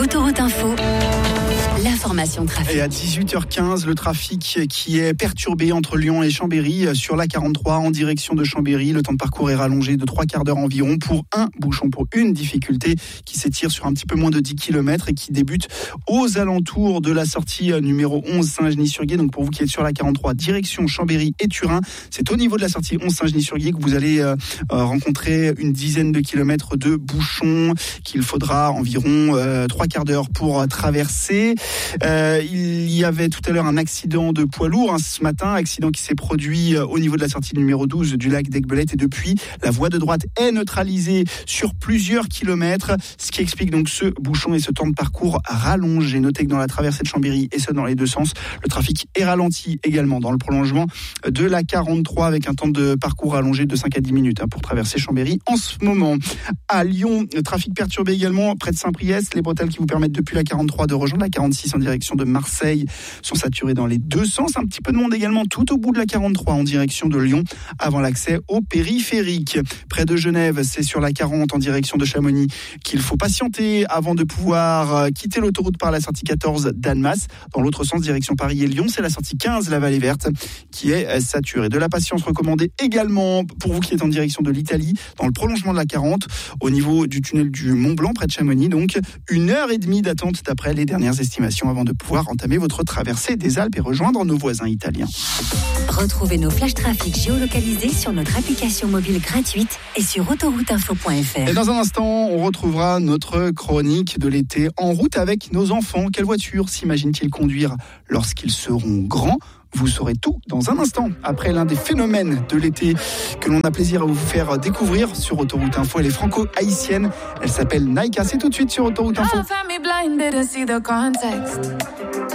Autoroute Info, l'information trafic. Et à 18h15, le trafic qui est perturbé entre Lyon et Chambéry sur la 43 en direction de Chambéry. Le temps de parcours est rallongé de 3 quarts d'heure environ pour un bouchon, pour une difficulté qui s'étire sur un petit peu moins de 10 km et qui débute aux alentours de la sortie numéro 11 Saint-Genis-sur-Guiers. Donc pour vous qui êtes sur la 43, direction Chambéry et Turin, c'est au niveau de la sortie 11 Saint-Genis-sur-Guiers que vous allez rencontrer une dizaine de kilomètres de bouchons qu'il faudra environ 3 quarts d'heure pour traverser. Il y avait tout à l'heure un accident de poids lourd ce matin, accident qui s'est produit au niveau de la sortie numéro 12 du lac d'Aiguebelette et depuis la voie de droite est neutralisée sur plusieurs kilomètres, ce qui explique donc ce bouchon et ce temps de parcours rallongé. Notez que dans la traversée de Chambéry et ce dans les deux sens, le trafic est ralenti également dans le prolongement de la 43 avec un temps de parcours rallongé de 5 à 10 minutes pour traverser Chambéry en ce moment. À Lyon, le trafic perturbé également près de Saint-Priest, les bretelles qui vous permettent depuis la 43 de rejoindre la 46 en direction de Marseille sont saturées dans les deux sens. Un petit peu de monde également tout au bout de la 43 en direction de Lyon avant l'accès au périphérique. Près de Genève, c'est sur la 40 en direction de Chamonix qu'il faut patienter avant de pouvoir quitter l'autoroute par la sortie 14 d'Annemasse. Dans l'autre sens, direction Paris et Lyon, c'est la sortie 15 la Vallée Verte qui est saturée. De la patience recommandée également pour vous qui êtes en direction de l'Italie dans le prolongement de la 40 au niveau du tunnel du Mont-Blanc près de Chamonix. Donc 1h30 d'attente d'après les dernières estimations avant de pouvoir entamer votre traversée des Alpes et rejoindre nos voisins italiens. Retrouvez nos flashs trafic géolocalisés sur notre application mobile gratuite et sur autorouteinfo.fr. Et dans un instant, on retrouvera notre chronique de l'été en route avec nos enfants. Quelle voiture s'imaginent-ils conduire lorsqu'ils seront grands ? Vous saurez tout dans un instant, après l'un des phénomènes de l'été que l'on a plaisir à vous faire découvrir sur Autoroute Info. Elle est franco-haïtienne, elle s'appelle Naika. C'est tout de suite sur Autoroute Info.